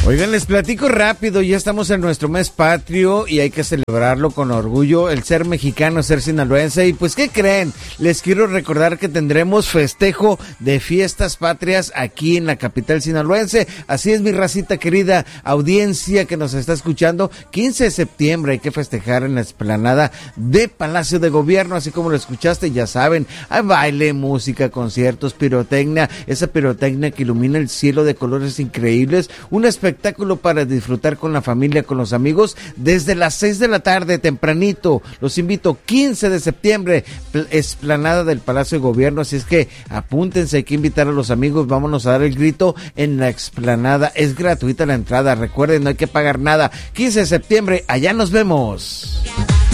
Oigan, les platico rápido, ya estamos en nuestro mes patrio y hay que celebrarlo con orgullo, el ser mexicano, ser sinaloense. Y pues, ¿qué creen? Les quiero recordar que tendremos festejo de fiestas patrias aquí en la capital sinaloense. Así es, mi racita querida, audiencia que nos está escuchando, 15 de septiembre hay que festejar en la explanada de Palacio de Gobierno, así como lo escuchaste, ya saben, hay baile, música, conciertos, pirotecnia, esa pirotecnia que ilumina el cielo de colores increíbles, un espectáculo para disfrutar con la familia, con los amigos, desde las 6 de la tarde, tempranito. Los invito, 15 de septiembre, explanada del Palacio de Gobierno, así es que apúntense, hay que invitar a los amigos, vámonos a dar el grito en la explanada, es gratuita la entrada, recuerden, no hay que pagar nada. 15 de septiembre, allá nos vemos.